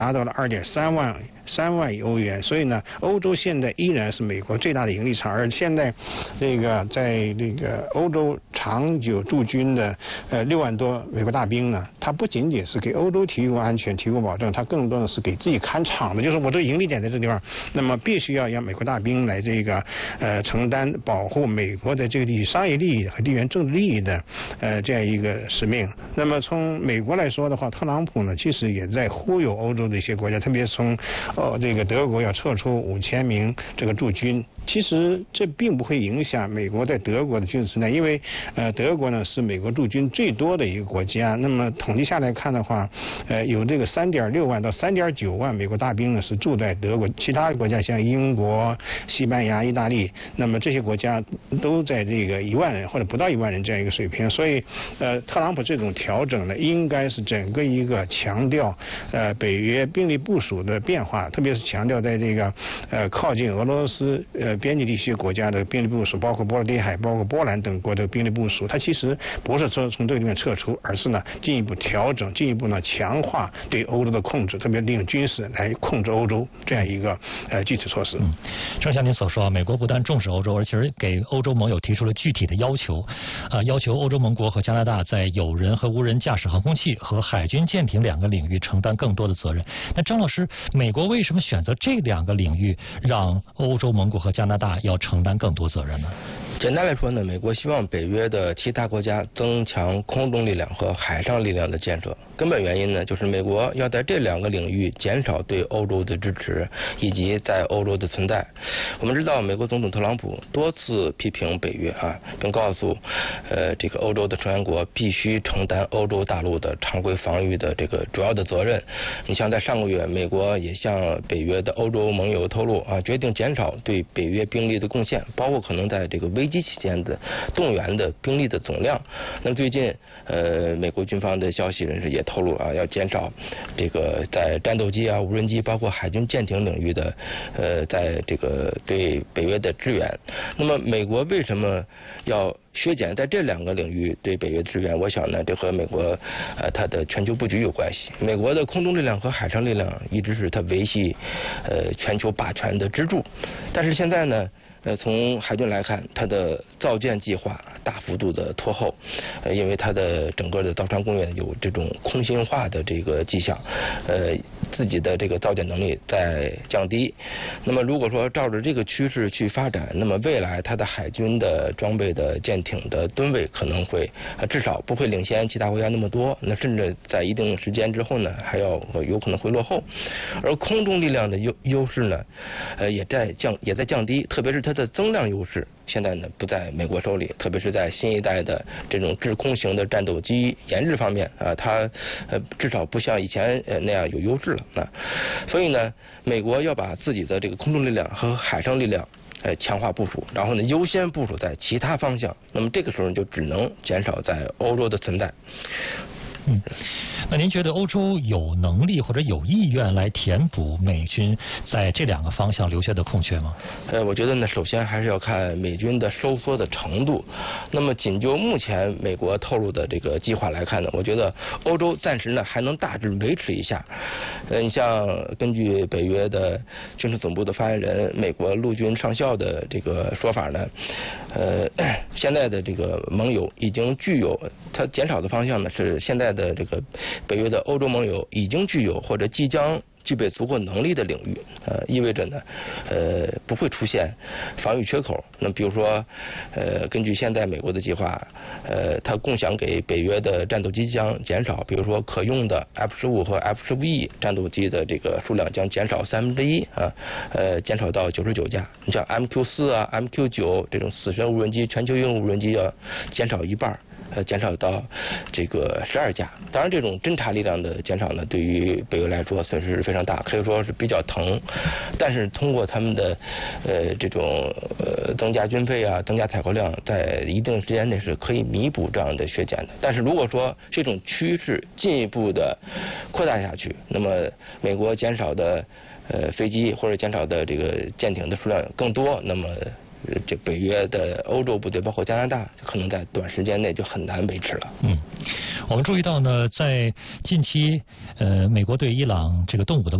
达到了3万亿欧元，所以呢，欧洲现在依然是美国最大的盈利场，而现在这个在这个欧洲长久驻军的6万多美国大兵呢，它不仅仅是给欧洲提供安全、提供保证，它更多的是给自己看场的，就是我这个盈利点在这地方，那么必须要让美国大兵来这个承担保护美国的这个商业利益和地缘政治利益的这样一个使命。那么从美国来说的话，特朗普呢其实也在忽悠欧洲的一些国家，特别是从这个德国要撤出5000名这个驻军。其实这并不会影响美国在德国的军事存在，因为德国呢是美国驻军最多的一个国家。那么统计下来看的话，有这个3.6万到3.9万美国大兵呢是住在德国，其他国家像英国、西班牙、意大利，那么这些国家都在这个1万人或者不到1万人这样一个水平。所以特朗普这种调整呢，应该是整个一个强调北约兵力部署的变化，特别是强调在这个靠近俄罗斯边境地区国家的兵力部署，包括波罗的海、包括波兰等国的兵力部署，它其实不是说从这个地方撤出，而是呢进一步调整、进一步呢强化对欧洲的控制，特别利用军事来控制欧洲这样一个具体措施。 正像您所说，美国不但重视欧洲，而且给欧洲盟友提出了具体的要求，要求欧洲盟国和加拿大在有人和无人驾驶航空器和海军舰艇2个领域承担更多的责任。那张老师，美国为什么选择这2个领域，让欧洲盟国和加拿大要承担更多责任呢？ 简单来说呢，美国希望北约的其他国家增强空中力量和海上力量的建设。根本原因呢，就是美国要在这2个领域减少对欧洲的支持以及在欧洲的存在。我们知道，美国总统特朗普多次批评北约并告诉这个欧洲的成员国必须承担欧洲大陆的常规防御的这个主要的责任。你像在上个月，美国也向北约的欧洲盟友透露决定减少对北约兵力的贡献，包括可能在这个危机期间的动员的兵力的总量。那么最近美国军方的消息人士也透露要减少这个在战斗机无人机包括海军舰艇领域的在这个对北约的支援。那么美国为什么要削减在这2个领域对北约的支援？我想呢，这和美国它的全球布局有关系。美国的空中力量和海上力量一直是它维系全球霸权的支柱，但是现在呢，从海军来看，它的造舰计划大幅度的拖后，因为它的整个的造船工业有这种空心化的这个迹象，自己的这个造舰能力在降低。那么如果说照着这个趋势去发展，那么未来它的海军的装备的舰艇的吨位可能会至少不会领先其他国家那么多，那甚至在一定时间之后呢，还要有可能会落后。而空中力量的优势呢，也在降低，特别是它的增量优势现在呢不在美国手里，特别是在新一代的这种制空型的战斗机研制方面它至少不像以前那样有优势了所以呢，美国要把自己的这个空中力量和海上力量强化部署，然后呢优先部署在其他方向，那么这个时候就只能减少在欧洲的存在。 那您觉得欧洲有能力或者有意愿来填补美军在这2个方向留下的空缺吗？ 我觉得呢，首先还是要看美军的收缩的程度。那么仅就目前美国透露的这个计划来看呢，我觉得欧洲暂时呢还能大致维持一下。你像根据北约的军事总部的发言人、美国陆军上校的这个说法呢，现在的这个盟友已经具有它减少的方向呢，是现在的这个北约的欧洲盟友已经具有或者即将具备足够能力的领域，意味着呢，不会出现防御缺口。那比如说，根据现在美国的计划，它共享给北约的战斗机将减少，比如说可用的 F-15和 F-15E 战斗机的这个数量将减少1/3减少到99架。你像 MQ-4 MQ-9这种死神无人机、全球鹰无人机要减少1半。减少到这个12架。当然，这种侦察力量的减少呢，对于北约来说损失非常大，可以说是比较疼。但是通过他们的这种增加军费增加采购量，在一定时间内是可以弥补这样的削减的。但是如果说这种趋势进一步的扩大下去，那么美国减少的飞机或者减少的这个舰艇的数量更多，那么这北约的欧洲部队，包括加拿大，可能在短时间内就很难维持了。 我们注意到呢，在近期，美国对伊朗这个动武的